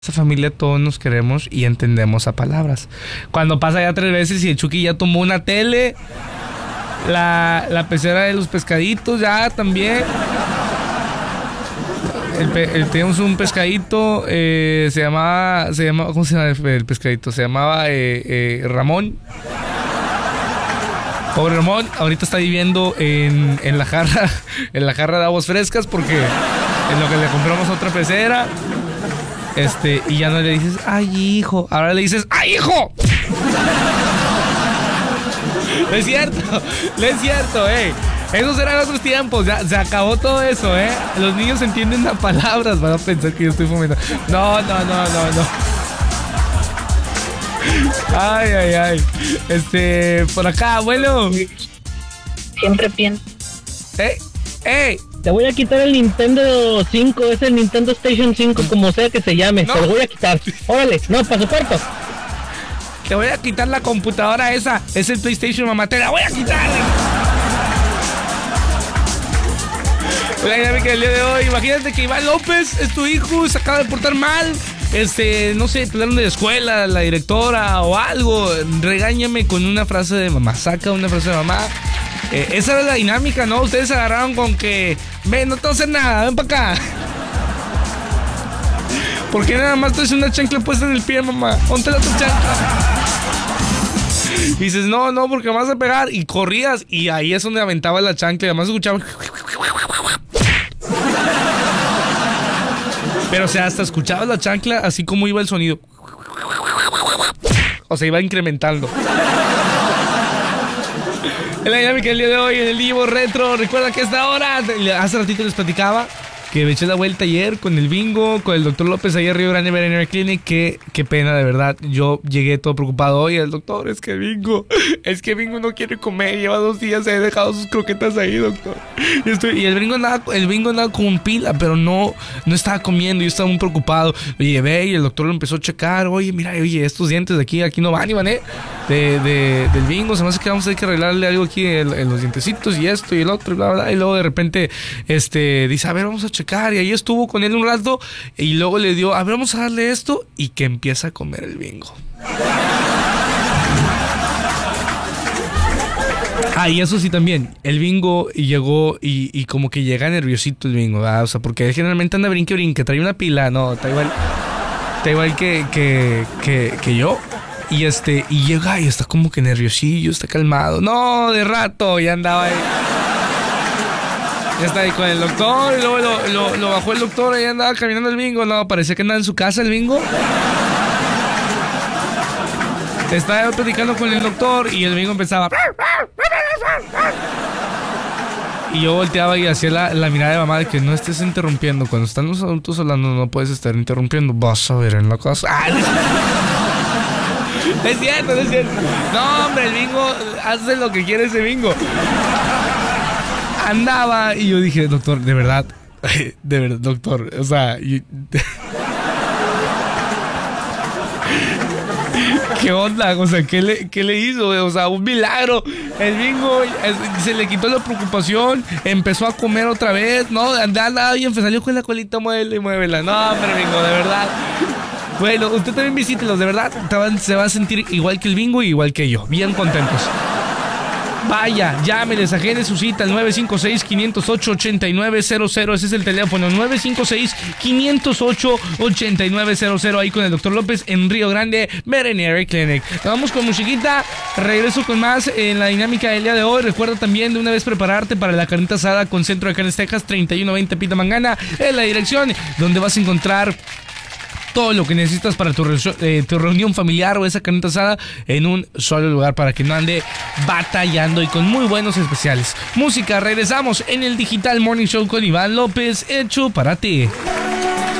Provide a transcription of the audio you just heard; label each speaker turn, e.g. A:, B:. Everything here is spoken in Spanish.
A: esta familia todos nos queremos y entendemos a palabras. Cuando pasa ya 3 veces y el Chucky ya tomó una tele, la pecera de los pescaditos ya también. Tenemos un pescadito, se llamaba, ¿cómo se llama el pescadito? Se llamaba Ramón. Pobre Ramón, ahorita está viviendo en la jarra de aguas frescas porque en lo que le compramos otra pecera. Y ya no le dices, ay hijo, ahora le dices, ay hijo. No es cierto, esos eran otros tiempos, ya se acabó todo eso, los niños entienden las palabras, van a pensar que yo estoy fomentando. No. Ay. Por acá, abuelo.
B: Siempre pienso.
C: Te voy a quitar el Nintendo 5, es el Nintendo Station 5, como sea que se llame. No. Te lo voy a quitar. Órale, no, para su cuarto.
A: Te voy a quitar la computadora esa. Es el PlayStation, mamá. Te la voy a quitar. La dinámica del día de hoy. Imagínate que Iván López es tu hijo, se acaba de portar mal. No sé, te hablaron de la escuela, la directora o algo. Regáñame con una frase de mamá. Saca una frase de mamá. Esa era la dinámica, ¿no? Ustedes se agarraron con que, ven, no te voy a hacer nada, ven para acá. ¿Por qué nada más traes una chancla puesta en el pie, mamá? Ponte la otra chancla. Y dices, no, porque me vas a pegar. Y corrías, y ahí es donde aventaba la chancla. Y además escuchaba. Pero, o sea, hasta escuchabas la chancla así como iba el sonido. O sea, iba incrementando. En la dinámica del día de hoy, en el Divo Retro, recuerda que a esta hora, hace ratito les platicaba que me eché la vuelta ayer con el bingo, con el doctor López ayer Río Grande Veterinary Clinic. Qué pena, de verdad. Yo llegué todo preocupado hoy. El doctor, es que bingo no quiere comer. Lleva 2 días, he dejado sus croquetas ahí, doctor. Y el bingo andaba con pila, pero no estaba comiendo. Yo estaba muy preocupado. Lo llevé y el doctor lo empezó a checar. Oye, mira, estos dientes de aquí no van, Iván, del bingo. Se me hace que vamos a tener que arreglarle algo aquí en los dientecitos y esto y el otro y bla, bla. Y luego de repente, dice, a ver, vamos a checar. Y ahí estuvo con él un rato y luego le dio, a ver, vamos a darle esto, y que empieza a comer el bingo. Y eso sí también, el bingo llegó y como que llega nerviosito el bingo, ¿verdad? O sea, porque él generalmente anda brinque, trae una pila, no, está igual que yo. Y llega y está como que nerviosillo, está calmado. No, de rato, ya andaba ahí. Ya está ahí con el doctor, y luego lo bajó el doctor, y andaba caminando el bingo. No, parecía que andaba en su casa el bingo. Estaba platicando con el doctor y el bingo empezaba. Y yo volteaba y hacía la mirada de mamá de que no estés interrumpiendo. Cuando están los adultos hablando no puedes estar interrumpiendo. Vas a ver en la casa. Es cierto. No, hombre, el bingo hace lo que quiere ese bingo. Andaba y yo dije, doctor, de verdad, doctor, o sea, ¿qué onda? O sea, ¿qué le hizo? O sea, un milagro. El bingo se le quitó la preocupación, empezó a comer otra vez, ¿no? Andaba bien, salió con la colita, muévela. No, hombre, bingo, de verdad. Bueno, usted también visítelos, de verdad, se va a sentir igual que el bingo y igual que yo, bien contentos. Vaya, llámeles, agende su cita al 956-508-8900. Ese es el teléfono, 956-508-8900. Ahí con el doctor López en Río Grande Veterinary Clinic. Nos vamos con musiquita. Regreso con más en la dinámica del día de hoy. Recuerda también de una vez prepararte para la carnita asada con Centro de Carnes Texas, 3120 Pita Mangana. Es la dirección donde vas a encontrar todo lo que necesitas para tu reunión familiar o esa carnita asada en un solo lugar para que no ande batallando, y con muy buenos especiales. Música, regresamos en el Digital Morning Show con Iván López, hecho para ti.